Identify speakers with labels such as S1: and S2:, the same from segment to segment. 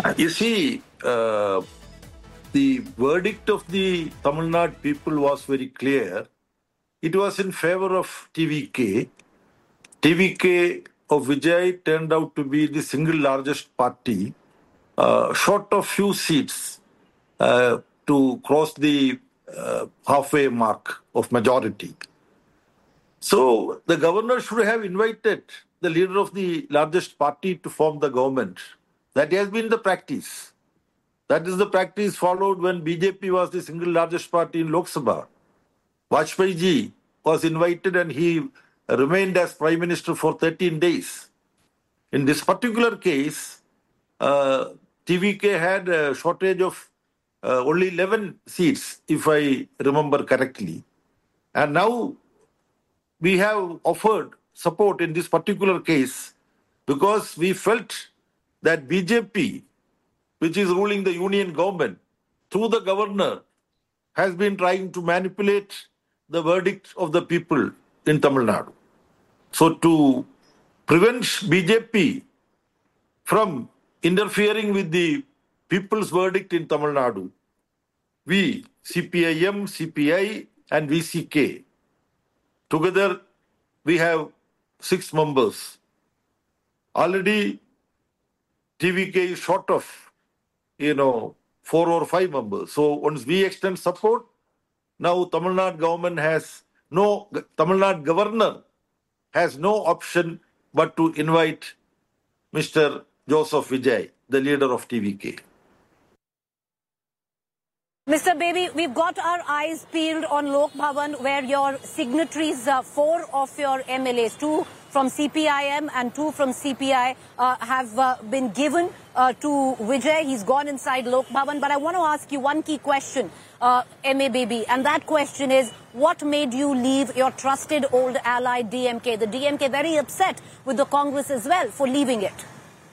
S1: You see, the verdict of the Tamil Nadu people was very clear. It was in favor of TVK. TVK of Vijay turned out to be the single largest party, short of few seats to cross the halfway mark of majority. So the governor should have invited the leader of the largest party to form the government. That has been the practice. That is the practice followed when BJP was the single largest party in Lok Sabha. Vajpayee ji was invited and he remained as Prime Minister for 13 days. In this particular case, TVK had a shortage of only 11 seats, if I remember correctly. And now we have offered support in this particular case because we felt that BJP, which is ruling the union government, through the governor, has been trying to manipulate the verdict of the people in Tamil Nadu. So to prevent BJP from interfering with the people's verdict in Tamil Nadu, we, CPIM, CPI and VCK, together we have 6 members. Already TVK is short of, 4 or 5 members. So once we extend support, now Tamil Nadu governor has no option but to invite Mr. Joseph Vijay, the leader of TVK.
S2: Mr. Baby, we've got our eyes peeled on Lok Bhavan, where your signatories, 4 of your MLAs, 2 from CPIM and 2 from CPI, have been given to Vijay. He's gone inside Lok Bhavan. But I want to ask you one key question, MA Baby, and that question is, what made you leave your trusted old ally DMK? The DMK very upset with the Congress as well for leaving it.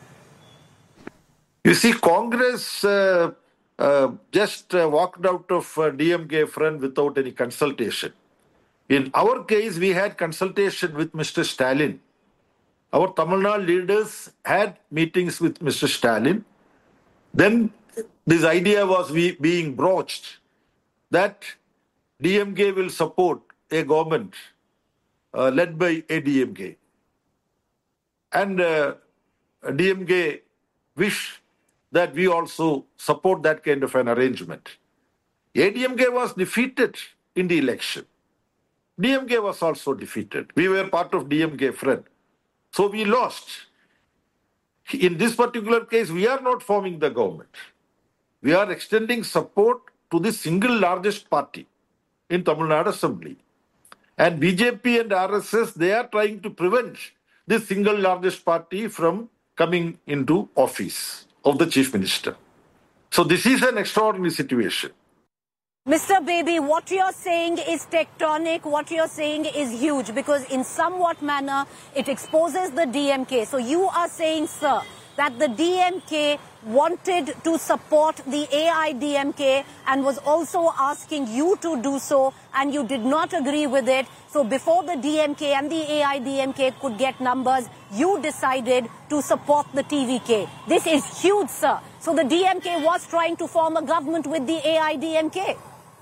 S1: You see, Congress just walked out of DMK front without any consultation. In our case, we had consultation with Mr. Stalin. Our Tamil Nadu leaders had meetings with Mr. Stalin. Then this idea was being broached that DMK will support a government led by ADMK. And DMK wish that we also support that kind of an arrangement. ADMK was defeated in the election. DMK was also defeated. We were part of DMK front. So we lost. In this particular case, we are not forming the government. We are extending support to the single largest party in Tamil Nadu Assembly. And BJP and RSS, they are trying to prevent this single largest party from coming into office of the Chief Minister. So this is an extraordinary situation.
S2: Mr. Baby, what you're saying is tectonic, what you're saying is huge, because in somewhat manner, it exposes the DMK. So you are saying, sir, that the DMK wanted to support the AIDMK and was also asking you to do so, and you did not agree with it. So before the DMK and the AIDMK could get numbers, you decided to support the TVK. This is huge, sir. So the DMK was trying to form a government with the AIDMK.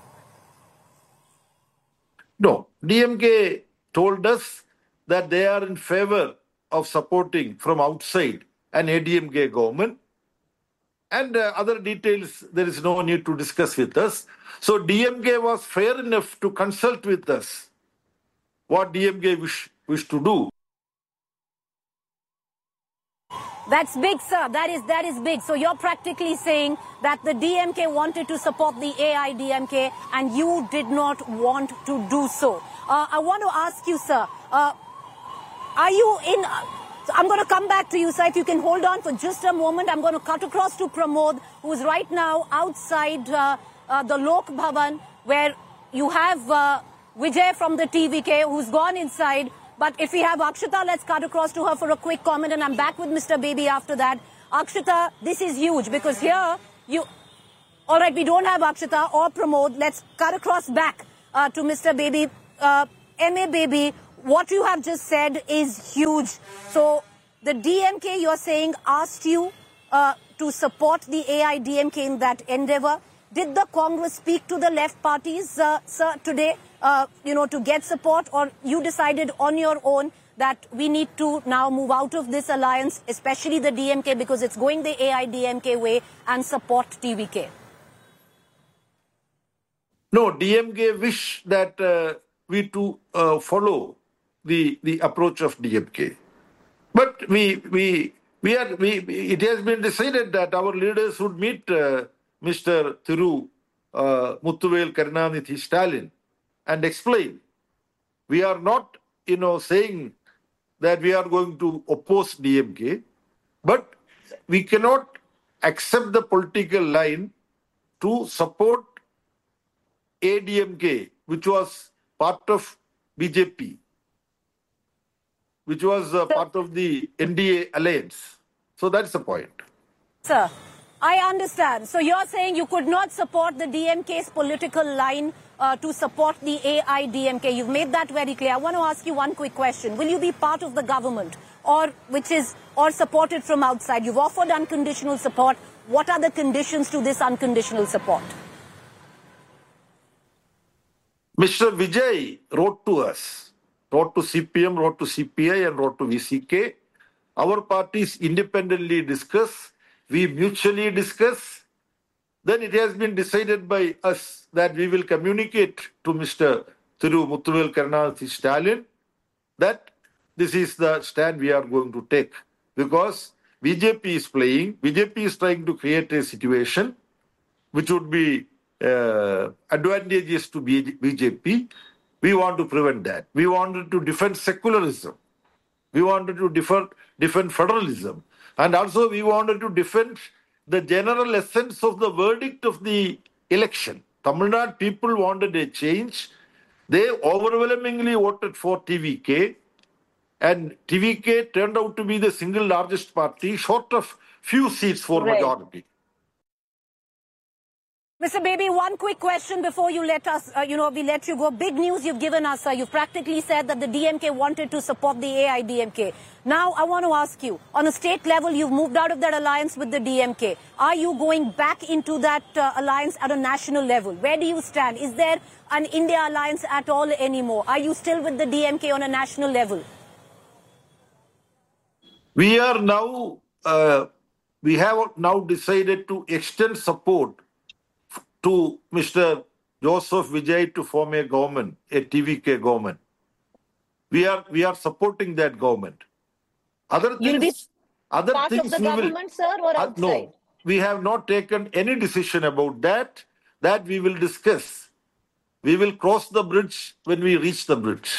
S1: No, DMK told us that they are in favor of supporting from outside an ADMK government. And other details, there is no need to discuss with us. So DMK was fair enough to consult with us what DMK wish to do.
S2: That's big, sir. That is big. So you're practically saying that the DMK wanted to support the AIDMK and you did not want to do so. I want to ask you, sir, are you in... I'm going to come back to you, sir. If you can hold on for just a moment, I'm going to cut across to Pramod, who is right now outside the Lok Bhavan, where you have Vijay from the TVK, who's gone inside. But if we have Akshita, let's cut across to her for a quick comment, and I'm back with Mr. Baby after that. Akshita, this is huge, because here you... All right, we don't have Akshita or Pramod. Let's cut across back to Mr. Baby. MA Baby, what you have just said is huge. So the DMK, you're saying, asked you to support the AIDMK in that endeavor. Did the Congress speak to the left parties, sir, today, to get support, or you decided on your own that we need to now move out of this alliance, especially the DMK, because it's going the AIDMK way, and support TVK?
S1: No, DMK wish that we to follow the approach of DMK. But it has been decided that our leaders would meet Mr. Thiru Muthuvel Karunanidhi Stalin and explain. We are not, saying that we are going to oppose DMK, but we cannot accept the political line to support ADMK, which was part of BJP, which was part of the NDA alliance. So that's the point.
S2: Sir, I understand. So you're saying you could not support the DMK's political line to support the AIDMK. You've made that very clear. I want to ask you one quick question. Will you be part of the government or supported from outside? You've offered unconditional support. What are the conditions to this unconditional support?
S1: Mr. Vijay wrote to us, wrote to CPM, wrote to CPI, and wrote to VCK. Our parties independently discuss, we mutually discuss. Then it has been decided by us that we will communicate to Mr. Thiru Muthuvel Karunanidhi Stalin that this is the stand we are going to take. Because BJP is trying to create a situation which would be advantageous to BJP. We want to prevent that. We wanted to defend secularism. We wanted to defend federalism. And also we wanted to defend the general essence of the verdict of the election. Tamil Nadu people wanted a change. They overwhelmingly voted for TVK. And TVK turned out to be the single largest party, short of few seats for majority.
S2: Mr. Baby, one quick question before you let us, we let you go. Big news you've given us, sir. You've practically said that the DMK wanted to support the AIDMK. Now, I want to ask you, on a state level, you've moved out of that alliance with the DMK. Are you going back into that alliance at a national level? Where do you stand? Is there an India alliance at all anymore? Are you still with the DMK on a national level?
S1: We are now, we have now decided to extend support to Mr. Joseph Vijay to form a government, a TVK government. We are supporting that government. Other things,
S2: part of the government, sir, or outside?
S1: No, we have not taken any decision about that. That we will discuss. We will cross the bridge when we reach the bridge.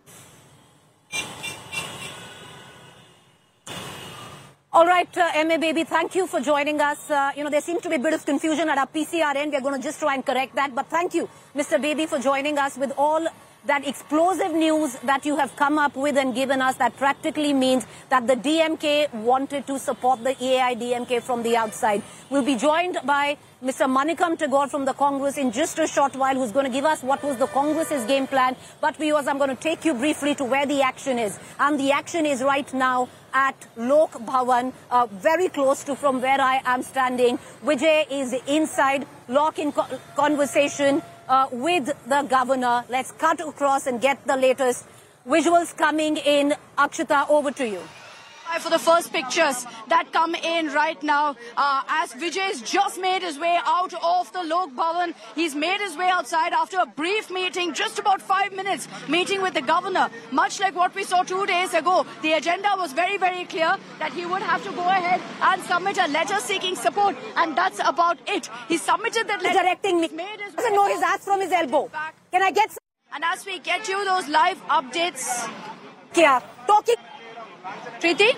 S2: All right, M.A. Baby, thank you for joining us. There seems to be a bit of confusion at our PCR end. We're going to just try and correct that. But thank you, Mr. Baby, for joining us with all that explosive news that you have come up with and given us. That practically means that the DMK wanted to support the AIDMK from the outside. We'll be joined by Mr. Manikam Tagore from the Congress in just a short while, who's going to give us what was the Congress's game plan. But viewers, I'm going to take you briefly to where the action is. And the action is right now at Lok Bhavan, very close to from where I am standing. Vijay is inside, Lok in conversation with the governor. Let's cut across and get the latest visuals coming in. Akshita, over to you.
S3: For the first pictures that come in right now, as Vijay's just made his way out of the Lok Bhavan. He's made his way outside after a brief meeting, just about 5 minutes, meeting with the governor. Much like what we saw 2 days ago, the agenda was very, very clear that he would have to go ahead and submit a letter seeking support, and that's about it. He submitted that letter.
S2: Directing me. Doesn't know his ass from his elbow. Can I get some?
S3: And as we get you those live updates.
S2: Kya? Talking.
S3: Preeti?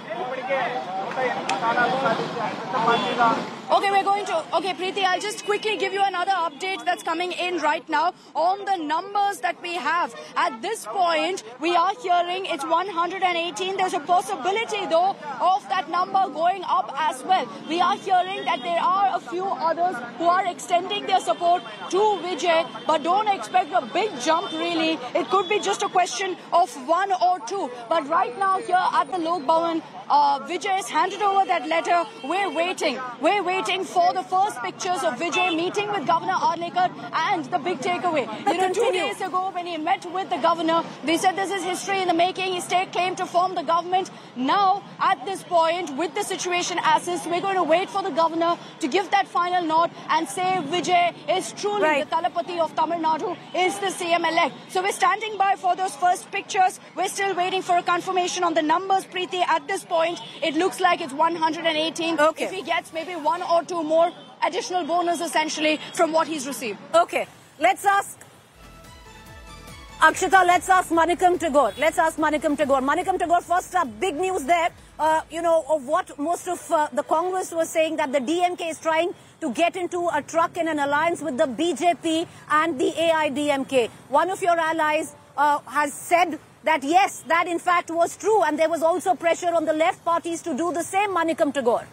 S3: Okay, Preeti, I'll just quickly give you another update that's coming in right now on the numbers that we have. At this point, we are hearing it's 118. There's a possibility, though, of that number going up as well. We are hearing that there are a few others who are extending their support to Vijay, but don't expect a big jump, really. It could be just a question of 1 or 2. But right now, here at the Lok Bhavan, Vijay has handed over that letter. We're waiting. We're waiting for the first pictures of Vijay meeting with Governor Arlekar, and the big takeaway. 2 days ago when he met with the governor, they said this is history in the making. He staked claim to form the government. Now, at this point, with the situation as is, we're going to wait for the governor to give that final nod and say Vijay is truly the Talapati of Tamil Nadu, is the CM-elect. So we're standing by for those first pictures. We're still waiting for a confirmation on the numbers, Preeti. At this point, it looks like it's 118.
S2: Okay.
S3: If he gets maybe 1 or 2 more additional bonus, essentially, from what he's received.
S2: Okay. Let's ask Akshita, let's ask Manikam Tagore. Manikam Tagore, first up, big news there, of what most of the Congress was saying, that the DMK is trying to get into a truck in an alliance with the BJP and the AIDMK. One of your allies has said that yes, that in fact was true, and there was also pressure on the left parties to do the same, Manikam Tagore.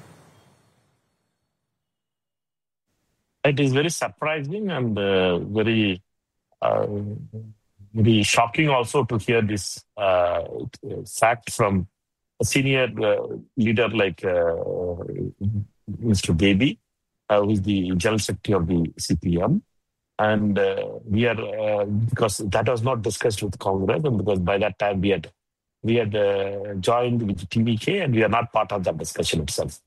S4: It is very surprising and very shocking also to hear this fact from a senior leader like Mr. Baby, who is the General Secretary of the CPM. And we are, because that was not discussed with Congress, and because by that time we had joined with TVK, and we are not part of that discussion itself.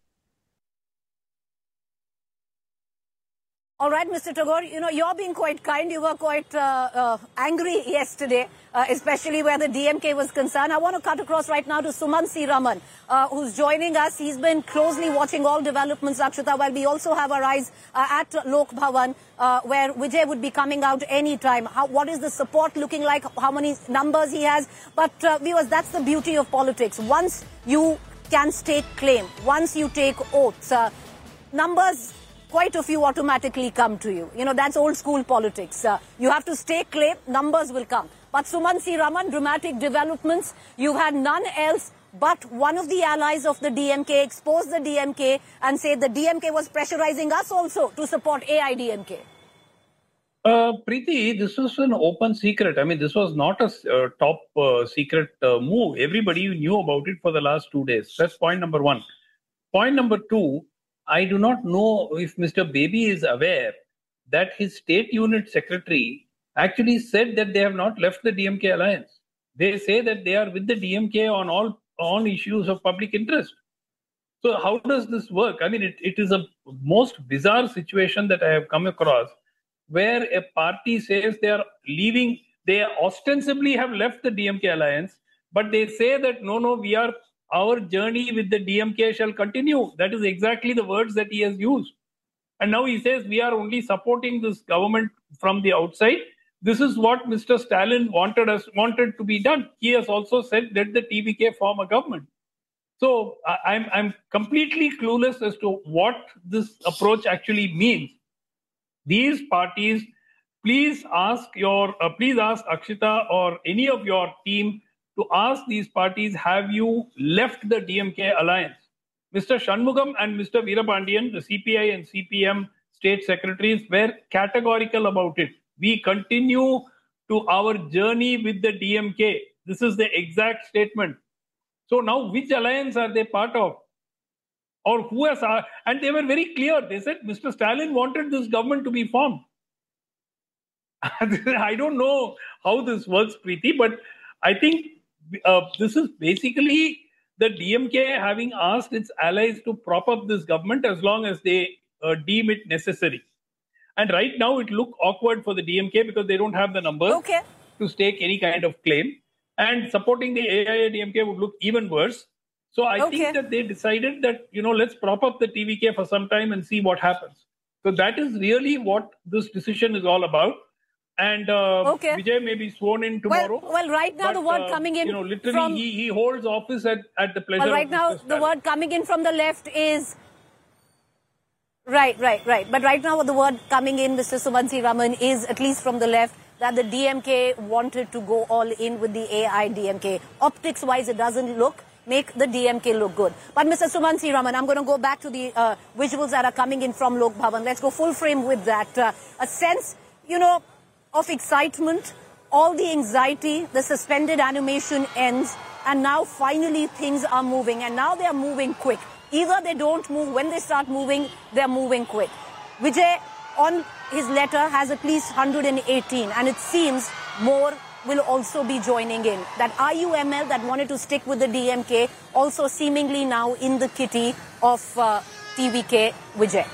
S2: All right, Mr. Tagore, you're being quite kind. You were quite angry yesterday, especially where the DMK was concerned. I want to cut across right now to Sumant C. Raman, who's joining us. He's been closely watching all developments, Akshita, while we also have our eyes at Lok Bhavan, where Vijay would be coming out any time. What is the support looking like? How many numbers he has? But viewers, that's the beauty of politics. Once you can stake claim, once you take oaths, numbers, quite a few automatically come to you. That's old school politics. You have to stake claim, numbers will come. But Sumant C. Raman, dramatic developments. You've had none else but one of the allies of the DMK expose the DMK and say the DMK was pressurizing us also to support AIDMK.
S5: Preeti, this was an open secret. I mean, this was not a top secret move. Everybody knew about it for the last 2 days. That's point number 1. Point number 2, I do not know if Mr. Baby is aware that his state unit secretary actually said that they have not left the DMK alliance. They say that they are with the DMK on issues of public interest. So how does this work? I mean, it is a most bizarre situation that I have come across, where a party says they are leaving, they ostensibly have left the DMK alliance, but they say that no, our journey with the DMK shall continue. That is exactly the words that he has used. And now he says we are only supporting this government from the outside. This is what Mr. Stalin wanted to be done. He has also said, let the TVK form a government. So I'm completely clueless as to what this approach actually means. These parties, please ask Akshita or any of your team to ask these parties, have you left the DMK alliance? Mr. Shanmugam and Mr. Veerapandiyan, the CPI and CPM state secretaries, were categorical about it. We continue to our journey with the DMK. This is the exact statement. So now which alliance are they part of? Or who has... And they were very clear. They said Mr. Stalin wanted this government to be formed. I don't know how this works, Preeti, but I think this is basically the DMK having asked its allies to prop up this government as long as they deem it necessary. And right now it looks awkward for the DMK because they don't have the numbers to stake any kind of claim. And supporting the AIADMK would look even worse. So I think that they decided that, let's prop up the TVK for some time and see what happens. So that is really what this decision is all about. And Vijay may be sworn in tomorrow.
S2: Well, right now the word coming in
S5: literally
S2: from...
S5: he holds office at the pleasure of
S2: right now
S5: Mr.
S2: the word coming in from the left is... Right. But right now the word coming in, Mr. Sumant C. Raman, is at least from the left, that the DMK wanted to go all in with the AIDMK. Optics-wise, it doesn't make the DMK look good. But Mr. Sumant C. Raman, I'm going to go back to the visuals that are coming in from Lok Bhavan. Let's go full frame with that. A sense, of excitement, all the anxiety, the suspended animation ends. and now finally things are moving, and now they are moving quick. Either they don't move, when they start moving, they're moving quick. Vijay, on his letter, has at least 118, and it seems more will also be joining in. That IUML that wanted to stick with the DMK also seemingly now in the kitty of TVK Vijay.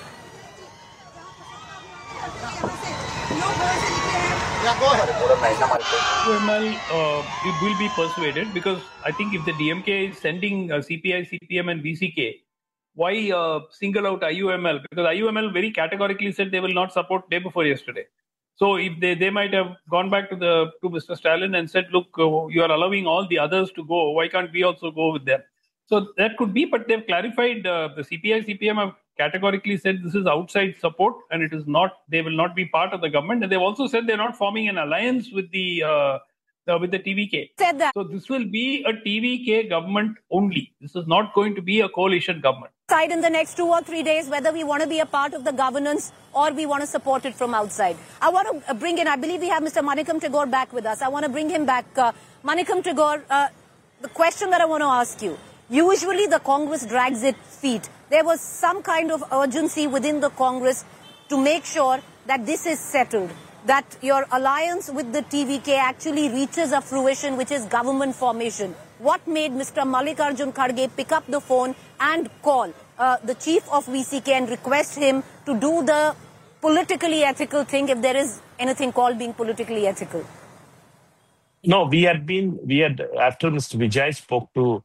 S5: IUML will be persuaded, because I think if the DMK is sending CPI, CPM and VCK, why single out IUML? Because IUML very categorically said they will not support day before yesterday. So if they might have gone back to Mr. Stalin and said, look, you are allowing all the others to go. Why can't we also go with them? So that could be, but they've clarified. The CPI, CPM have categorically said this is outside support, and it is not. They will not be part of the government. And they've also said they're not forming an alliance with the TVK.
S2: Said that.
S5: So this will be a TVK government only. This is not going to be a coalition government.
S2: Decide in the next 2 or 3 days whether we want to be a part of the governance or we want to support it from outside. I want to bring in, I believe we have Mr. Manikam Tagore back with us. I want to bring him back. Manikam Tagore, the question that I want to ask you. Usually the Congress drags its feet. There was some kind of urgency within the Congress to make sure that this is settled, that your alliance with the TVK actually reaches a fruition, which is government formation. What made Mr. Mallikarjun Kharge pick up the phone and call the chief of VCK and request him to do the politically ethical thing, if there is anything called being politically ethical?
S4: No, we had after Mr. Vijay spoke to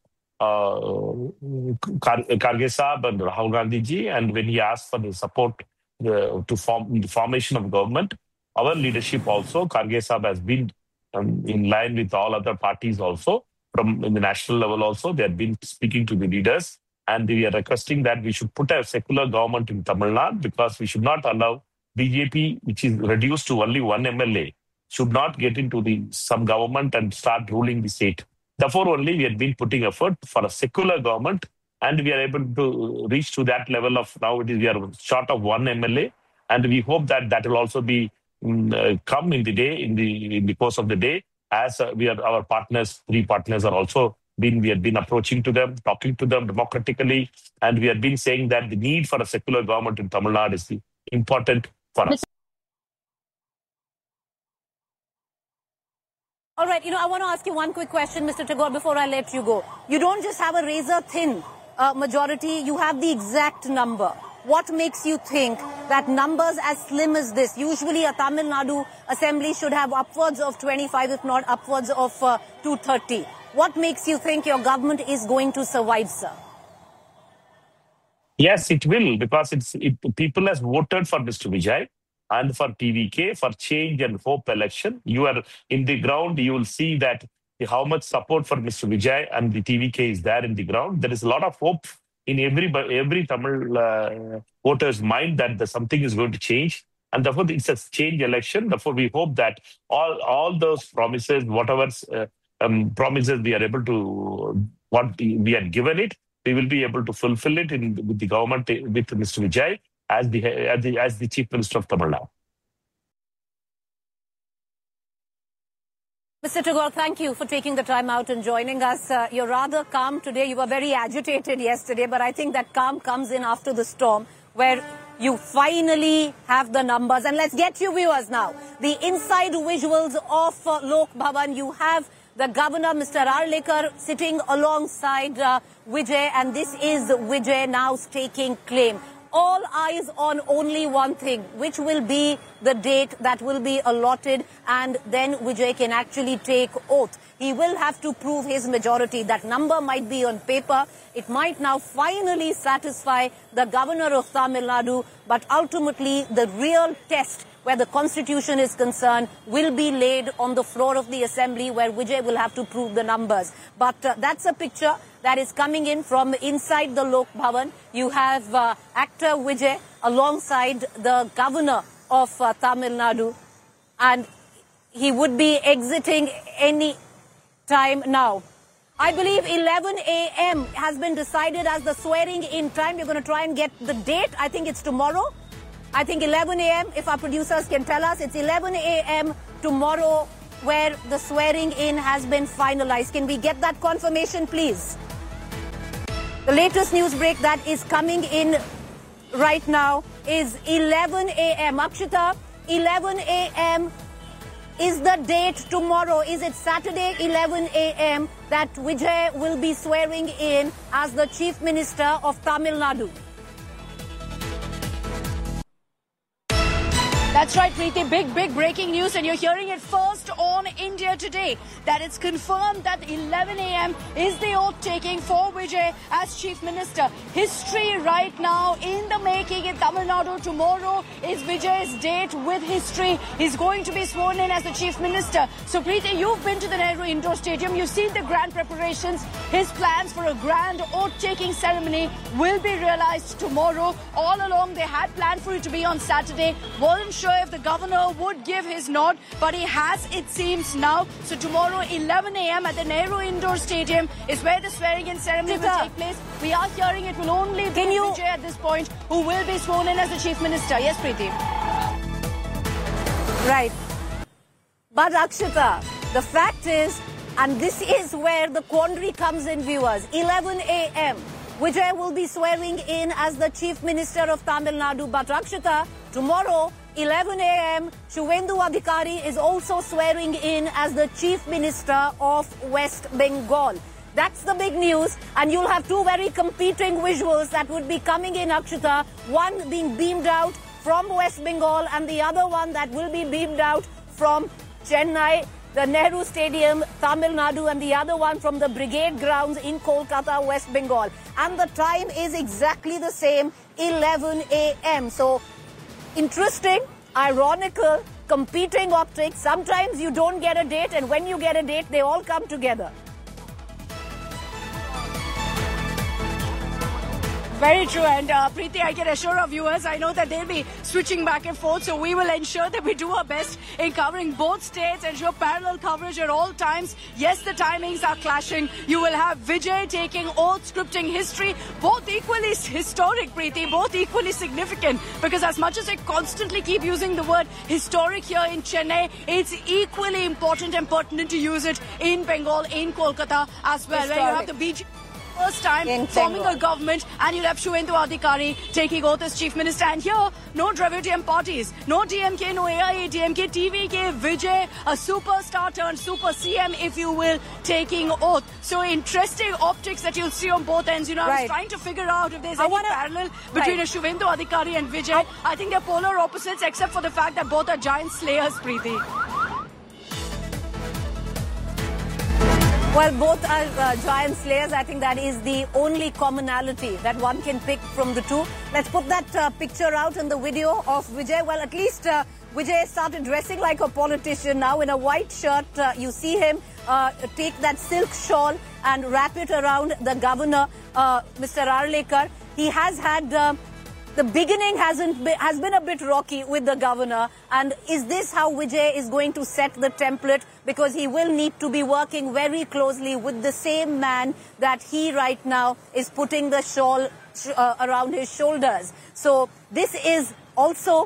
S4: Kharge Saab and Rahul Gandhi ji, and when he asked for the support to form the formation of government, our leadership also, Kharge Saab has been in line with all other parties also, from in the national level also, they have been speaking to the leaders, and we are requesting that we should put a secular government in Tamil Nadu, because we should not allow BJP, which is reduced to only one MLA, should not get into some government and start ruling the state. Therefore, only we have been putting effort for a secular government, and we are able to reach to that level of now we are short of one MLA, and we hope that will also be come in the day, in the course of the day, as our partners, 3 partners are also we have been approaching to them, talking to them democratically, and we have been saying that the need for a secular government in Tamil Nadu is important for us.
S2: All right, I want to ask you one quick question, Mr. Tagore, before I let you go. You don't just have a razor-thin majority, you have the exact number. What makes you think that numbers as slim as this, usually a Tamil Nadu assembly should have upwards of 25, if not upwards of 230. What makes you think your government is going to survive, sir?
S4: Yes, it will, because people has voted for Mr. Vijay and for TVK for change and hope election. You are in the ground, you will see that how much support for Mr. Vijay and the TVK is there in the ground. There is a lot of hope in every Tamil voter's mind that something is going to change. And therefore, it's a change election. Therefore, we hope that all those promises, whatever promises we are able to, what we had given it, we will be able to fulfill it with the government, with Mr. Vijay as the Chief Minister of Tamil Nadu.
S2: Mr. Tagore, thank you for taking the time out and joining us. You're rather calm today. You were very agitated yesterday, but I think that calm comes in after the storm, where you finally have the numbers. And let's get you viewers now. The inside visuals of Lok Bhavan. You have the governor, Mr. Arlikar, sitting alongside Vijay, and this is Vijay now staking claim. All eyes on only one thing, which will be the date that will be allotted, and then Vijay can actually take oath. He will have to prove his majority. That number might be on paper. It might now finally satisfy the governor of Tamil Nadu, but ultimately the real test where the constitution is concerned will be laid on the floor of the assembly, where Vijay will have to prove the numbers. But that's a picture that is coming in from inside the Lok Bhavan. You have actor Vijay alongside the governor of Tamil Nadu, and he would be exiting any time now. I believe 11 a.m. has been decided as the swearing in time. We're going to try and get the date. I think it's tomorrow. I think 11 a.m. if our producers can tell us. It's 11 a.m. tomorrow where the swearing in has been finalized. Can we get that confirmation, please? The latest news break that is coming in right now is 11 a.m. Akshita, 11 a.m. is the date tomorrow. Is it Saturday, 11 a.m. that Vijay will be swearing in as the Chief Minister of Tamil Nadu?
S3: That's right, Preeti. Big breaking news, and you're hearing it first on India Today, that it's confirmed that 11 a.m. is the oath taking for Vijay as Chief Minister. History right now in the making in Tamil Nadu. Tomorrow is Vijay's date with history. He's going to be sworn in as the Chief Minister. So, Preeti, you've been to the Nehru Indoor Stadium. You've seen the grand preparations. His plans for a grand oath-taking ceremony will be realized tomorrow. All along, they had planned for it to be on Saturday. Wasn't sure if the governor would give his nod, but he has, it seems, now. So tomorrow, 11 a.m. at the Nehru Indoor Stadium is where the swearing-in ceremony will take place. We are hearing it will only be Vijay at this point who will be sworn in as the Chief Minister. Yes, Preeti.
S2: Right. But Akshita, the fact is, and this is where the quandary comes in, viewers, 11 a.m. Vijay will be swearing in as the Chief Minister of Tamil Nadu. But Akshita, tomorrow, 11 a.m., Shuvendu Adhikari is also swearing in as the Chief Minister of West Bengal. That's the big news, and you'll have two very competing visuals that would be coming in, Akshita. One being beamed out from West Bengal, and the other one that will be beamed out from Chennai, the Nehru Stadium, Tamil Nadu, and the other one from the Brigade Grounds in Kolkata, West Bengal. And the time is exactly the same, 11 a.m. So, interesting, ironical, competing optics. Sometimes you don't get a date, and when you get a date, they all come together.
S3: Very true, and Preeti, I can assure our viewers, I know that they'll be switching back and forth, so we will ensure that we do our best in covering both states, ensure parallel coverage at all times. Yes, the timings are clashing. You will have Vijay taking oath, scripting history, both equally historic, Preeti, both equally significant, because as much as I constantly keep using the word historic here in Chennai, it's equally important and pertinent to use it in Bengal, in Kolkata as well, where you have the BJP first time forming a government, and you'll have Shuvendu Adhikari taking oath as Chief Minister. And here, no Dravidian parties, no DMK, no AIADMK, TVK, Vijay, a superstar turned super CM, if you will, taking oath. So interesting optics that you'll see on both ends. You know, I was trying to figure out if there's any parallel between a Shuvendu Adhikari and Vijay. I think they're polar opposites, except for the fact that both are giant slayers, Preeti.
S2: Well, both are giant slayers. I think that is the only commonality that one can pick from the two. Let's put that picture out in the video of Vijay. Well, at least Vijay started dressing like a politician now in a white shirt. You see him take that silk shawl and wrap it around the governor, Mr. Arlekar. He has had... the beginning has been a bit rocky with the governor. And is this how Vijay is going to set the template? Because he will need to be working very closely with the same man that he right now is putting the shawl around his shoulders. So this is also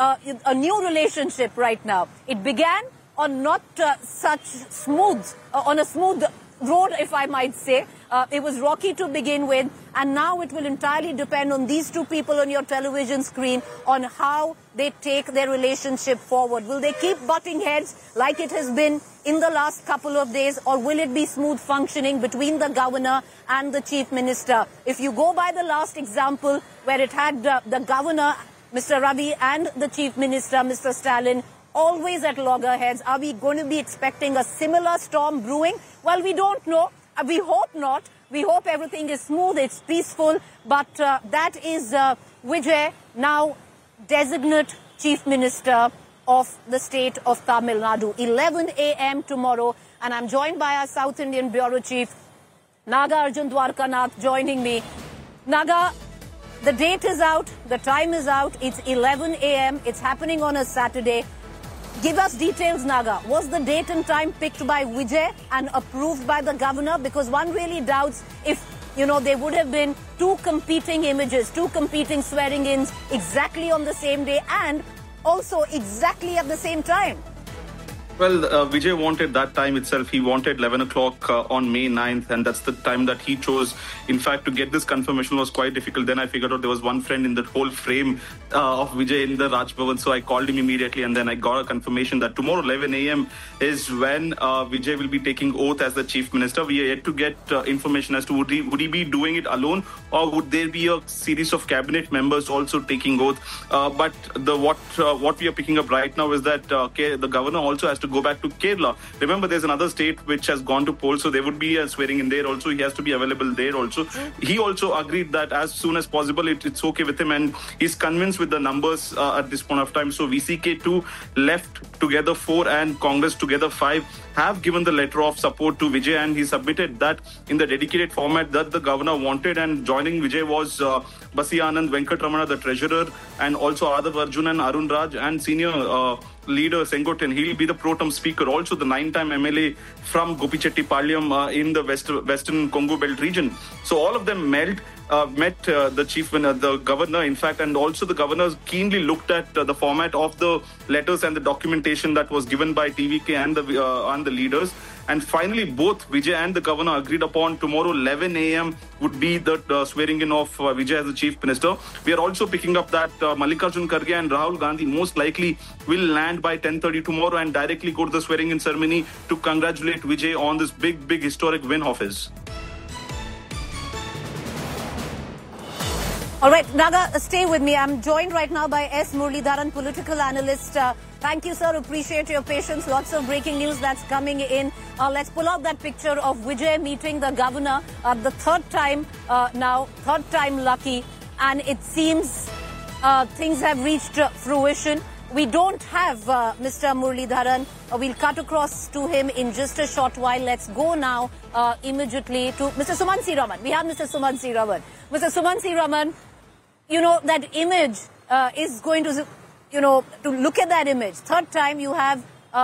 S2: a new relationship right now. It began on not such smooth, on a smooth road, if I might say. It was rocky to begin with, and now it will entirely depend on these two people on your television screen on how they take their relationship forward. Will they keep butting heads like it has been in the last couple of days, or will it be smooth functioning between the governor and the chief minister? If you go by the last example where it had the governor, Mr. Ravi, and the chief minister, Mr. Stalin, always at loggerheads, are we going to be expecting a similar storm brewing? Well, we don't know. We hope not. We hope everything is smooth, it's peaceful. But that is Vijay, now designate Chief Minister of the state of Tamil Nadu. 11 a.m. tomorrow. And I'm joined by our South Indian Bureau Chief, Naga Arjun Dwarkanath, joining me. Naga, the date is out, the time is out. It's 11 a.m. It's happening on a Saturday. Give us details, Naga. Was the date and time picked by Vijay and approved by the governor? Because one really doubts if, you know, there would have been two competing images, two competing swearing-ins exactly on the same day and also exactly at the same time.
S6: Well, Vijay wanted that time itself. He wanted 11 o'clock on May 9th, and that's the time that he chose. In fact, to get this confirmation was quite difficult. Then I figured out there was one friend in that whole frame of Vijay in the Raj Bhavan, so I called him immediately, and then I got a confirmation that tomorrow 11 a.m. is when Vijay will be taking oath as the Chief Minister. We are yet to get information as to would he be doing it alone, or would there be a series of cabinet members also taking oath. But what we are picking up right now is that the governor also has to go back to Kerala. Remember, there's another state which has gone to poll, so there would be a swearing in there also. He has to be available there also. He also agreed that as soon as possible, it's okay with him, and he's convinced with the numbers at this point of time. So VCK2 left together 4 and Congress together 5 have given the letter of support to Vijay, and he submitted that in the dedicated format that the governor wanted. And joining Vijay was Basi Anand Venkatramana, the treasurer, and also Adav Arjun and Arun Raj, and senior leader Sengotin. He'll be the pro-tem speaker, also the 9-time MLA from Gopichetti-Palyam in the Western Congo Belt region. So all of them met the governor, in fact, and also the governor keenly looked at the format of the letters and the documentation that was given by TVK and the leaders. And finally, both Vijay and the governor agreed upon tomorrow 11 a.m. would be the swearing in of Vijay as the Chief Minister. We are also picking up that Mallikarjun Kharge and Rahul Gandhi most likely will land by 10:30 tomorrow and directly go to the swearing in ceremony to congratulate Vijay on this big historic win of his.
S2: All right, Naga, stay with me. I'm joined right now by S. Muralidharan, political analyst. Thank you, sir. Appreciate your patience. Lots of breaking news that's coming in. Let's pull out that picture of Vijay meeting the governor the third time lucky. And it seems things have reached fruition. We don't have Mr. Muralidharan. We'll cut across to him in just a short while. Let's go now immediately to Mr. Suman Raman. We have Mr. Suman Raman. Mr. Suman Raman, you know, that image is going to, to look at that image. Third time you have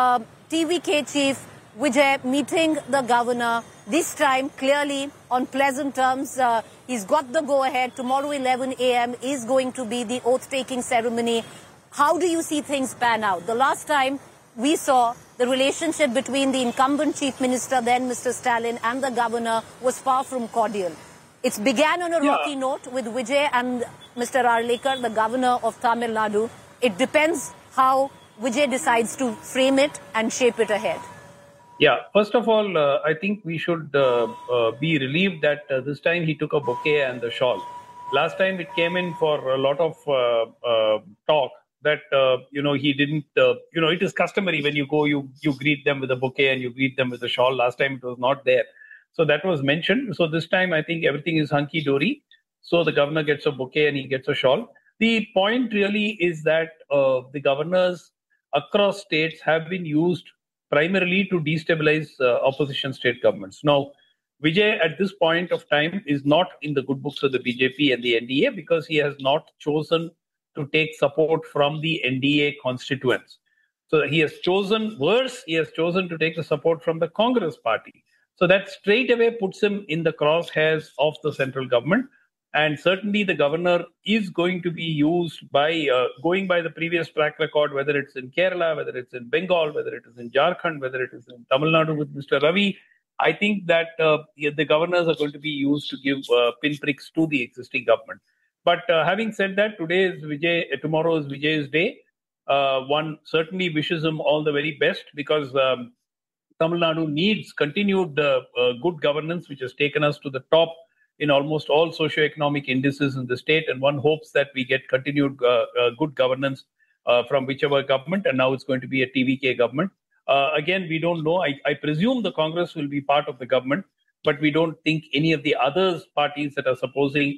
S2: TVK chief Vijay meeting the governor. This time clearly on pleasant terms. He's got the go-ahead. Tomorrow 11 a.m. is going to be the oath-taking ceremony. How do you see things pan out? The last time we saw the relationship between the incumbent chief minister, then Mr. Stalin, and the governor was far from cordial. It's began on a rocky note with Vijay and Mr. Arlekar, the governor of Tamil Nadu. It depends how Vijay decides to frame it and shape it ahead.
S5: Yeah, first of all, I think we should be relieved that this time he took a bouquet and the shawl. Last time it came in for a lot of talk that, he didn't, it is customary when you go, you greet them with a bouquet and you greet them with a shawl. Last time it was not there. So that was mentioned. So this time I think everything is hunky-dory. So the governor gets a bouquet and he gets a shawl. The point really is that the governors across states have been used primarily to destabilize opposition state governments. Now, Vijay at this point of time is not in the good books of the BJP and the NDA because he has not chosen to take support from the NDA constituents. So he has chosen, worse, he has chosen to take the support from the Congress party. So that straight away puts him in the crosshairs of the central government. And certainly the governor is going to be used by, going by the previous track record, whether it's in Kerala, whether it's in Bengal, whether it is in Jharkhand, whether it is in Tamil Nadu with Mr. Ravi. I think that the governors are going to be used to give pinpricks to the existing government. But having said that, tomorrow is Vijay's day. One certainly wishes him all the very best because Tamil Nadu needs continued good governance, which has taken us to the top in almost all socioeconomic indices in the state. And one hopes that we get continued good governance from whichever government. And now it's going to be a TVK government. Again, we don't know. I presume the Congress will be part of the government, but we don't think any of the other parties that are supporting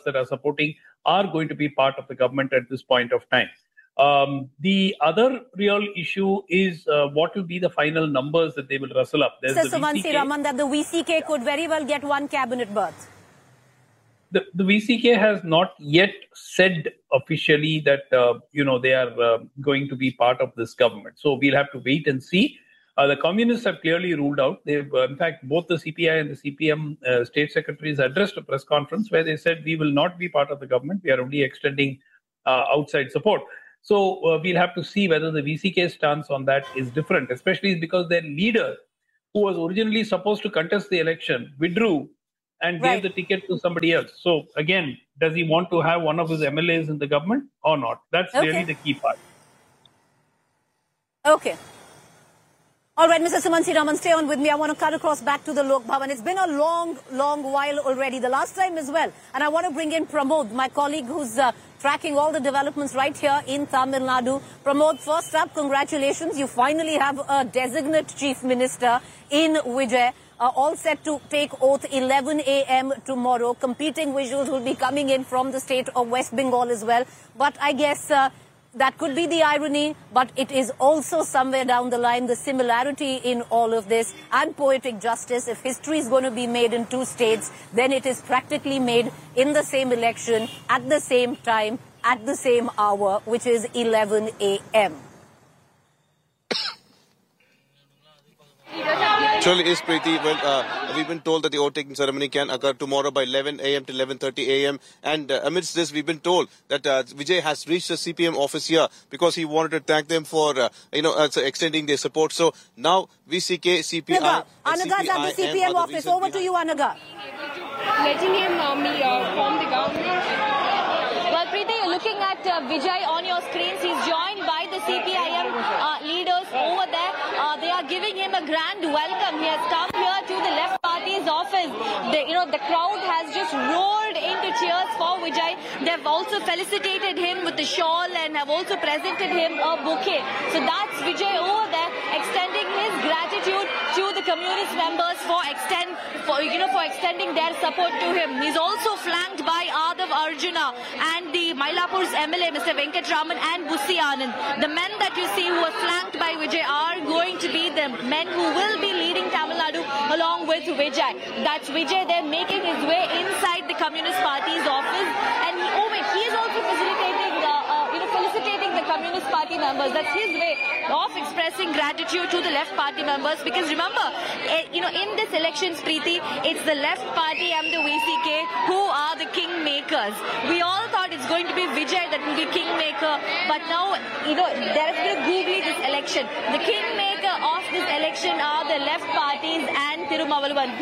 S5: are going to be part of the government at this point of time. The other real issue is what will be the final numbers that they will rustle up.
S2: Mr. Suman Raman, that the VCK could very well get one cabinet berth.
S5: The VCK has not yet said officially that they are going to be part of this government. So we'll have to wait and see. The communists have clearly ruled out. They've, in fact, both the CPI and the CPM state secretaries addressed a press conference where they said we will not be part of the government. We are only extending outside support. So we'll have to see whether the VCK stance on that is different, especially because their leader, who was originally supposed to contest the election, withdrew and gave the ticket to somebody else. So again, does he want to have one of his MLAs in the government or not? That's really the key part.
S2: Okay. All right, Mr. Sumansi Raman, stay on with me. I want to cut across back to the Lok Bhavan. It's been a long while already, the last time as well. And I want to bring in Pramod, my colleague who's tracking all the developments right here in Tamil Nadu. Pramod, first up, congratulations. You finally have a designate chief minister in Vijay. All set to take oath 11 a.m. tomorrow. Competing visuals will be coming in from the state of West Bengal as well. But I guess that could be the irony, but it is also somewhere down the line the similarity in all of this and poetic justice. If history is going to be made in two states, then it is practically made in the same election, at the same time, at the same hour, which is 11 a.m.
S7: Surely is, Preeti. Well, we've been told that the oath-taking ceremony can occur tomorrow by 11 a.m. to 11:30 a.m. And amidst this, we've been told that Vijay has reached the CPM office here because he wanted to thank them for, extending their support. So now VCK, CPI,
S2: Anaga's at the CPM office. Over to you, Anaga.
S8: Letting him form the government. Well, Preeti, you're looking at Vijay on your screens. He's joined by the CPIM leaders over there. They are giving him a grand welcome. He has come here to the left party's office. The crowd has just roared into cheers for Vijay. They've also felicitated him with the shawl and have also presented him a bouquet. So that's Vijay over there extending his gratitude to the communist members for extending their support to him. He's also flanked by Adav Arjuna and the Mylapur's MLA, Mr. Venkatraman and Bussi Anand. The men that you see who are flanked by Vijay are going to be the men who will be leading Tamil Nadu along with Vijay. That's Vijay there making his way inside the Communist Party's office. And he is also felicitating the Communist Party members. That's his way of expressing gratitude to the left party members. Because remember, in this election, Preeti, it's the left party and the VCK who are the kingmakers. We all thought it's going to be Vijay that will be kingmaker, but now, there has been a googly this election. The kingmaker of this election are the left parties and Tirumavaluvan.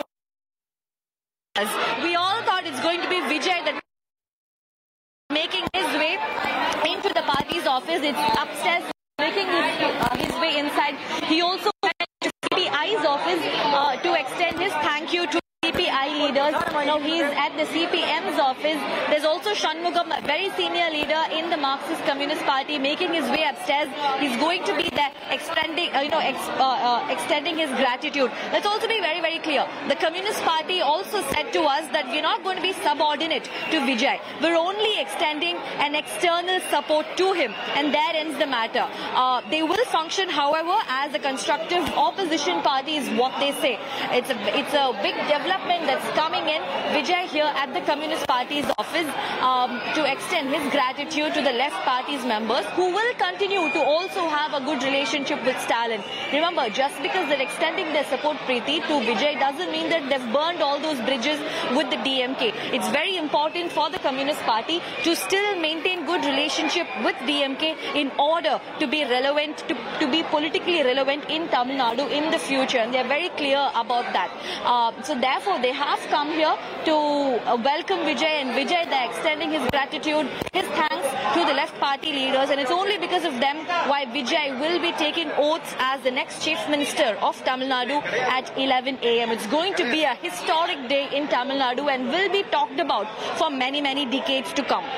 S8: We all thought it's going to be Vijay that making his way into the party's office. It's upstairs, making his way inside. He also went to CPI's office to extend his thank you to CPI leaders. Now he's at the CPM's office. There's also Shanmugam, a very senior leader in the Marxist Communist Party, making his way upstairs. He's going to be there extending his gratitude. Let's also be very, very clear. The Communist Party also said to us that we're not going to be subordinate to Vijay. We're only extending an external support to him, and there ends the matter. They will function, however, as a constructive opposition party is what they say. It's a big development that's coming in. Vijay here at the Communist Party's office to extend his gratitude to the left party's members, who will continue to also have a good relationship with Stalin. Remember, just because they're extending their support, Preeti, to Vijay doesn't mean that they've burned all those bridges with the DMK. It's very important for the Communist Party to still maintain good relationship with DMK in order to be relevant, to be politically relevant in Tamil Nadu in the future. And they're very clear about that. So therefore, they have come here to welcome Vijay, and Vijay, they're extending his gratitude, his thanks to the left party leaders, and it's only because of them why Vijay will be taking oaths as the next chief minister of Tamil Nadu at 11 a.m. It's going to be a historic day in Tamil Nadu and will be talked about for many, many decades to come.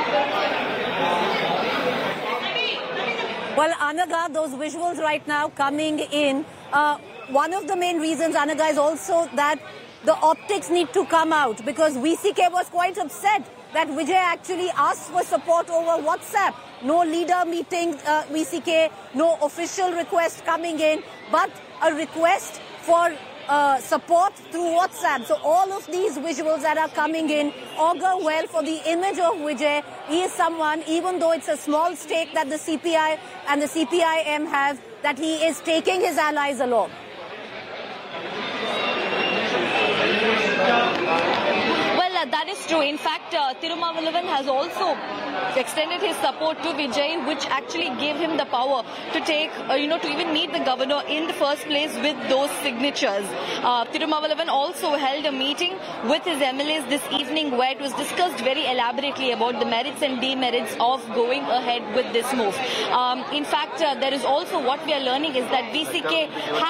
S2: Well, Anaga, those visuals right now coming in, one of the main reasons, Anaga, is also that the optics need to come out, because VCK was quite upset that Vijay actually asked for support over WhatsApp. No leader meeting, VCK, no official request coming in, but a request for support through WhatsApp. So all of these visuals that are coming in augur well for the image of Vijay. He is someone, even though it's a small stake that the CPI and the CPIM have, that he is taking his allies along.
S8: Well, that is true. In fact, Tirumavalavan has also extended his support to Vijay, which actually gave him the power to take, to even meet the governor in the first place with those signatures. Tirumavalavan also held a meeting with his MLAs this evening where it was discussed very elaborately about the merits and demerits of going ahead with this move. In fact, there is also what we are learning is that VCK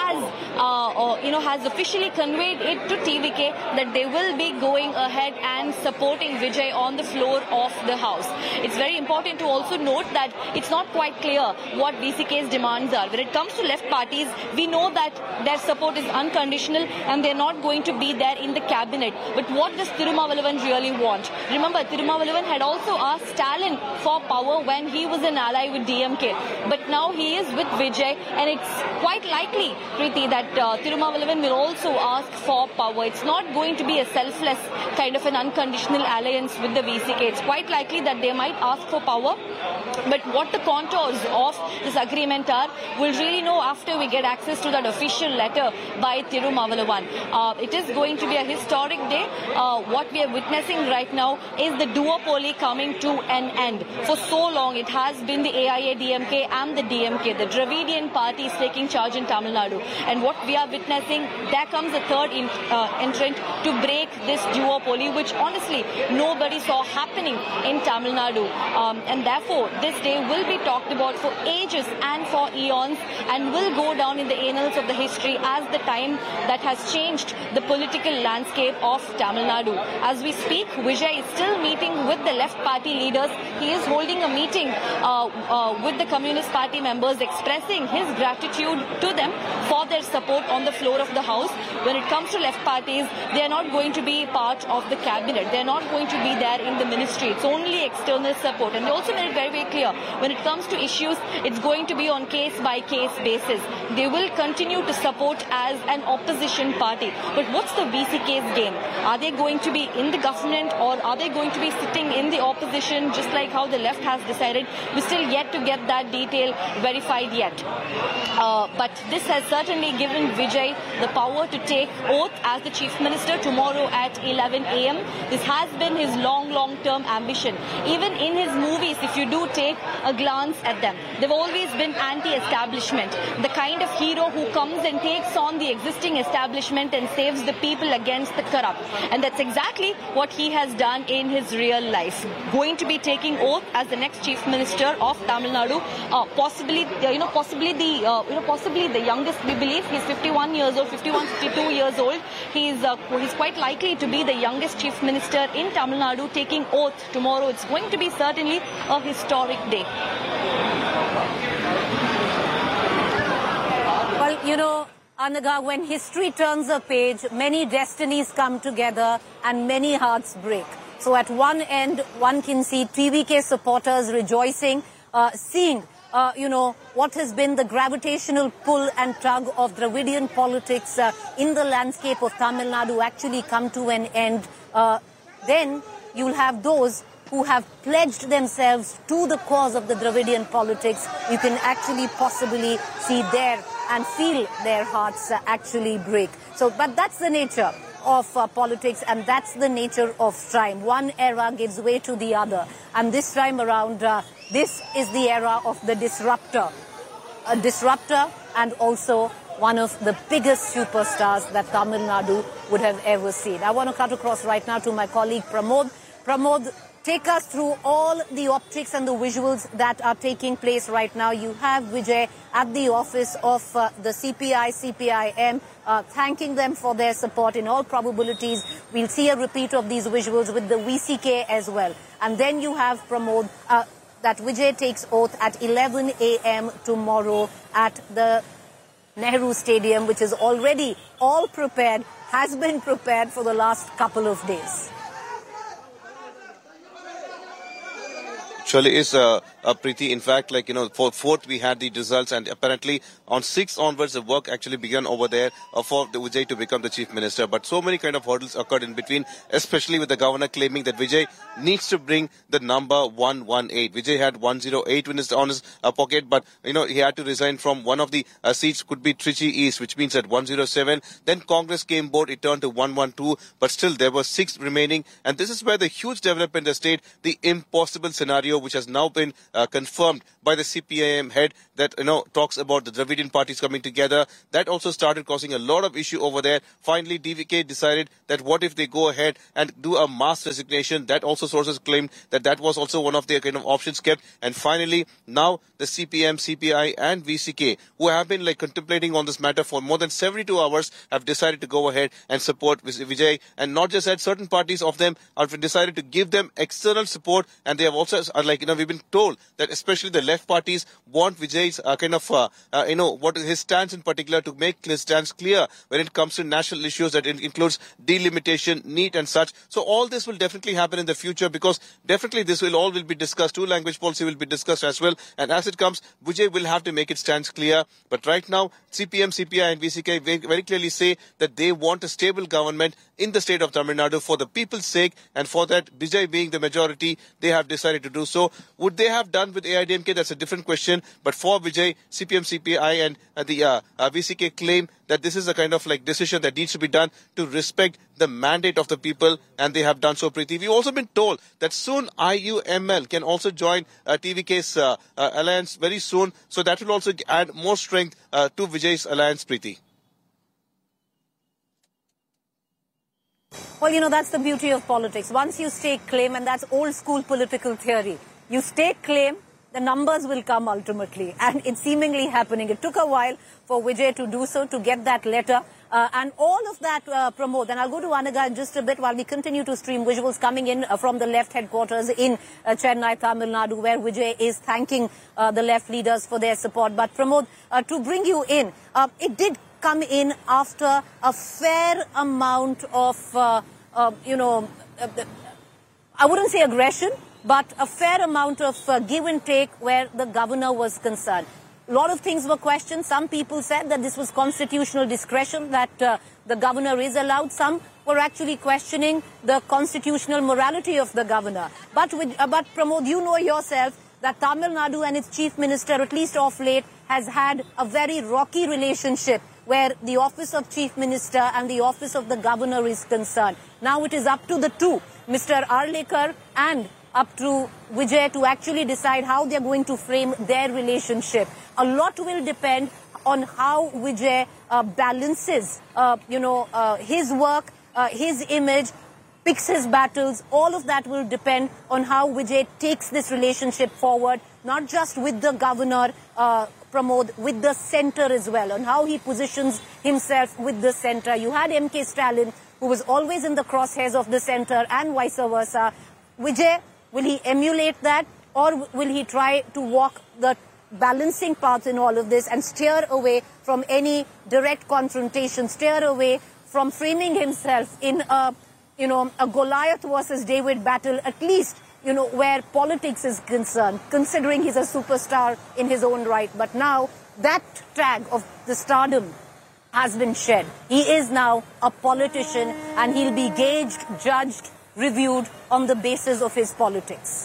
S8: has officially conveyed it to TVK that they will be going ahead and supporting Vijay on the floor of the house. It's very important to also note that it's not quite clear what VCK's demands are. When it comes to left parties, we know that their support is unconditional and they're not going to be there in the cabinet. But what does Tirumavalavan really want? Remember, Tirumavalavan had also asked Stalin for power when he was an ally with DMK. But now he is with Vijay, and it's quite likely, Preeti, that Tirumavalavan will also ask for power. It's not going to be a selfless kind of an unconditional alliance with the VCK. It's quite likely that they might ask for power. But what the contours of this agreement are, we'll really know after we get access to that official letter by Tirumavalavan. It is going to be a historic day. What we are witnessing right now is the duopoly coming to an end. For so long, it has been the AIADMK and the DMK, the Dravidian parties taking charge in Tamil Nadu. And what we are witnessing, there comes a third entrant to break this duopoly, which honestly nobody saw happening in Tamil Nadu. And therefore, this day will be talked about for ages and for eons and will go down in the annals of the history as the time that has changed the political landscape of Tamil Nadu. As we speak, Vijay is still meeting with the left party leaders. He is holding a meeting with the Communist Party members, expressing his gratitude to them for their support on the floor of the house. When it comes to left parties, they are not going to be part of the cabinet. They are not going to be there in the ministry. It's only external support. And they also made it very, very clear. When it comes to issues, it's going to be on case-by-case basis. They will continue to support as an opposition party. But what's the VCK's game? Are they going to be in the government or are they going to be sitting in the opposition just like how the left has decided? We're still yet to get that detail verified yet. But this has certainly given Vijay the power to take oath as the Chief Minister tomorrow at 11 a.m. This has been his long-term ambition. Even in his movies, if you do take a glance at them, they've always been anti-establishment. The kind of hero who comes and takes on the existing establishment and saves the people against the corrupt. And that's exactly what he has done in his real life. Going to be taking oath as the next Chief Minister of Tamil Nadu, possibly the youngest. We believe he's 51 years old, 52 years old. He's quite likely to be the youngest Chief Minister in Tamil Nadu taking oath tomorrow. It's going to be certainly a historic day.
S2: Well, Anaga, when history turns a page, many destinies come together and many hearts break. So at one end, one can see TVK supporters rejoicing, seeing what has been the gravitational pull and tug of Dravidian politics in the landscape of Tamil Nadu actually come to an end. Then you'll have those who have pledged themselves to the cause of the Dravidian politics. You can actually possibly see there and feel their hearts actually break. So, but that's the nature of politics, and that's the nature of time. One era gives way to the other, and this time around, this is the era of the disruptor. A disruptor and also one of the biggest superstars that Tamil Nadu would have ever seen. I want to cut across right now to my colleague Pramod. Pramod, take us through all the optics and the visuals that are taking place right now. You have Vijay at the office of the CPI-CPIM, thanking them for their support. In all probabilities, we'll see a repeat of these visuals with the VCK as well. And then you have Pramod, that Vijay takes oath at 11 a.m. tomorrow at the Nehru Stadium, which is already all prepared, has been prepared for the last couple of days.
S7: Surely is, Preeti. In fact, for 4th we had the results, and apparently on 6th onwards the work actually began over there for the Vijay to become the chief minister. But so many kind of hurdles occurred in between, especially with the governor claiming that Vijay needs to bring the number 118. Vijay had 108 on his pocket, but he had to resign from one of the seats, could be Trichy East, which means at 107. Then Congress came board, it turned to 112, but still there were 6 remaining, and this is where the huge development in the state, the impossible scenario, which has now been confirmed by the CPIM head, that talks about the Dravidian parties coming together. That also started causing a lot of issue over there. Finally, DVK decided that what if they go ahead and do a mass resignation? That also sources claimed that was also one of their kind of options kept. And finally, now the CPM, CPI and VCK, who have been contemplating on this matter for more than 72 hours, have decided to go ahead and support Vijay. And not just that, certain parties of them have decided to give them external support, and they have also, we've been told that especially the left parties want Vijay's what is his stance in particular, to make his stance clear when it comes to national issues that includes delimitation, NEET and such. So all this will definitely happen in the future, because definitely this will be discussed. 2-language policy will be discussed as well. And as it comes, Vijay will have to make its stance clear. But right now, CPM, CPI and VCK very clearly say that they want a stable government in the state of Tamil Nadu for the people's sake, and for that, Vijay being the majority, they have decided to do so. Would they have done with AIDMK? That's a different question. But for Vijay, CPM, CPI and the VCK claim that this is a kind of decision that needs to be done to respect the mandate of the people, and they have done so, Preeti. We've also been told that soon IUML can also join TVK's alliance very soon, so that will also add more strength to Vijay's alliance, Preeti.
S2: Well, that's the beauty of politics. Once you stake claim, and that's old school political theory, you stake claim, the numbers will come ultimately. And it's seemingly happening. It took a while for Vijay to do so, to get that letter. And all of that, Pramod, and I'll go to Anaga in just a bit while we continue to stream visuals coming in from the left headquarters in Chennai, Tamil Nadu, where Vijay is thanking the left leaders for their support. But Pramod, to bring you in, it did come in after a fair amount of, I wouldn't say aggression, but a fair amount of give and take where the governor was concerned. A lot of things were questioned. Some people said that this was constitutional discretion, that the governor is allowed. Some were actually questioning the constitutional morality of the governor. But Pramod, you know yourself that Tamil Nadu and its chief minister, at least of late, has had a very rocky relationship where the office of chief minister and the office of the governor is concerned. Now it is up to the two, Mr. Arlekar and up to Vijay, to actually decide how they're going to frame their relationship. A lot will depend on how Vijay balances, his work, his image, picks his battles. All of that will depend on how Vijay takes this relationship forward, not just with the governor, Pramod, with the centre as well, on how he positions himself with the centre. You had M.K. Stalin, who was always in the crosshairs of the centre, and vice versa. Vijay, will he emulate that, or will he try to walk the balancing path in all of this and steer away from any direct confrontation, steer away from framing himself in a Goliath versus David battle, at least, where politics is concerned, considering he's a superstar in his own right. But now that tag of the stardom has been shed. He is now a politician, and he'll be gauged, judged, reviewed on the basis of his politics.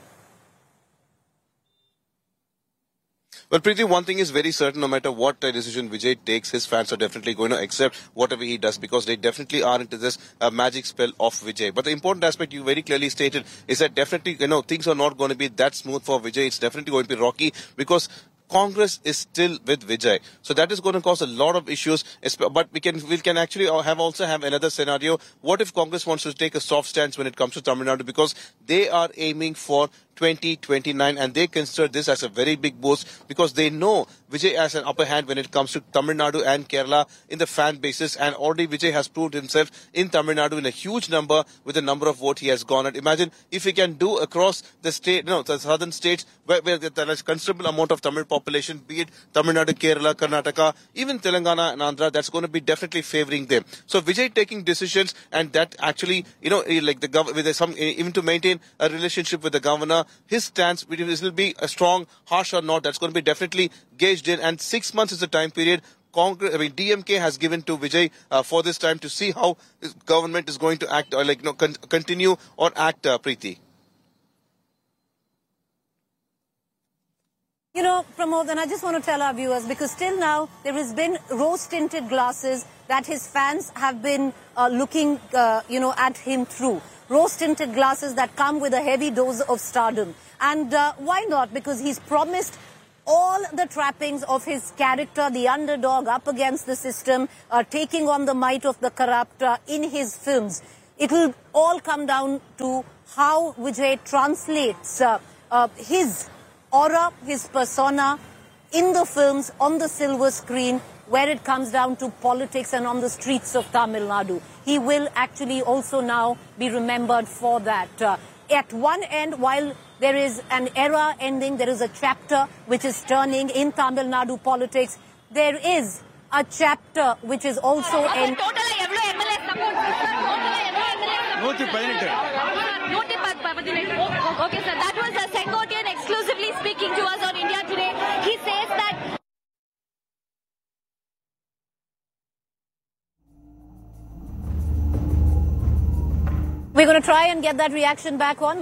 S7: Well, Preeti, one thing is very certain: no matter what decision Vijay takes, his fans are definitely going to accept whatever he does, because they definitely are into this magic spell of Vijay. But the important aspect you very clearly stated is that definitely, things are not going to be that smooth for Vijay. It's definitely going to be rocky, because Congress is still with Vijay. So that is going to cause a lot of issues. But we can actually also have another scenario. What if Congress wants to take a soft stance when it comes to Tamil Nadu? Because they are aiming for 2029, and they consider this as a very big boost, because they know Vijay has an upper hand when it comes to Tamil Nadu and Kerala in the fan basis, and already Vijay has proved himself in Tamil Nadu in a huge number with the number of votes he has garnered. Imagine if he can do across the state, the southern states where there is considerable amount of Tamil population, be it Tamil Nadu, Kerala, Karnataka, even Telangana and Andhra, that's going to be definitely favoring them. So Vijay taking decisions, and that actually, even to maintain a relationship with the governor, Sivasenna, his stance, whether this will be a strong, harsh or not, that's going to be definitely gauged in. And 6 months is the time period DMK has given to Vijay for this time to see how his government is going to act, or continue or act, Preeti.
S2: You know, Pramod, and I just want to tell our viewers, because till now there has been rose-tinted glasses that his fans have been looking, at him through. Rose-tinted glasses that come with a heavy dose of stardom. And why not? Because he's promised all the trappings of his character, the underdog up against the system, taking on the might of the corrupt in his films. It will all come down to how Vijay translates his aura, his persona in the films, on the silver screen, where it comes down to politics and on the streets of Tamil Nadu. He will actually also now be remembered for that. At one end, while there is an era ending, there is a chapter which is turning in Tamil Nadu politics. There is a chapter which is also ending.
S8: Okay, sir, that was Sengotian exclusively speaking to us on India Today. He says that
S2: we're going to try and get that reaction back on.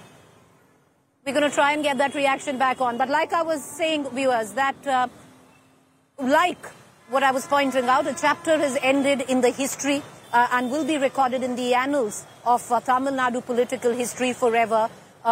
S2: We're going to try and get that reaction back on. But like I was saying, viewers, that like what I was pointing out, a chapter has ended in the history and will be recorded in the annals of Tamil Nadu political history forever.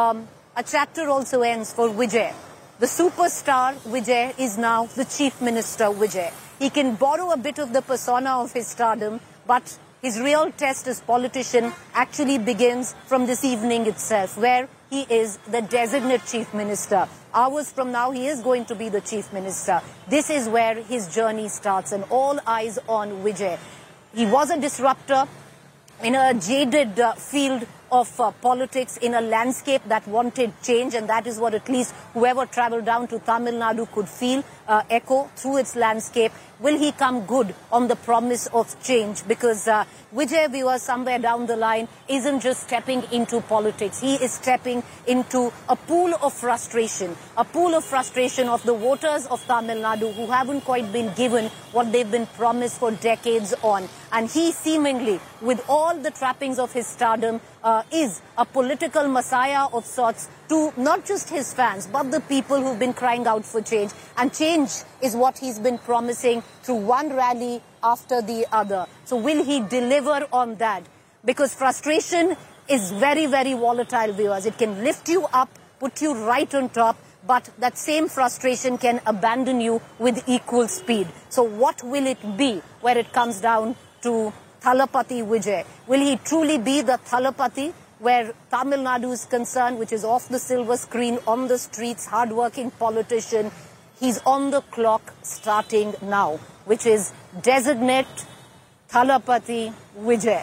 S2: A chapter also ends for Vijay. The superstar Vijay is now the Chief Minister Vijay. He can borrow a bit of the persona of his stardom, but his real test as politician actually begins from this evening itself, where he is the designate Chief Minister. Hours from now, he is going to be the Chief Minister. This is where his journey starts, and all eyes on Vijay. He was a disruptor in a jaded field of politics, in a landscape that wanted change, and that is what at least whoever traveled down to Tamil Nadu could feel, echo through its landscape. Will he come good on the promise of change? Because Vijay, viewers, somewhere down the line, isn't just stepping into politics. He is stepping into a pool of frustration of the voters of Tamil Nadu who haven't quite been given what they've been promised for decades on. And he seemingly, with all the trappings of his stardom, is a political messiah of sorts to not just his fans, but the people who've been crying out for change. And change is what he's been promising through one rally after the other. So will he deliver on that? Because frustration is very, very volatile, viewers. It can lift you up, put you right on top, but that same frustration can abandon you with equal speed. So what will it be where it comes down to Thalapathy Vijay? Will he truly be the Thalapathy where Tamil Nadu is concerned, which is off the silver screen, on the streets, hardworking politician? He's on the clock starting now, which is designate Thalapathy Vijay.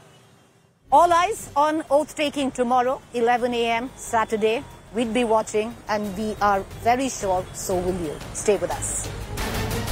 S2: All eyes on oath-taking tomorrow, 11 a.m. Saturday. We'd be watching, and we are very sure so will you. Stay with us.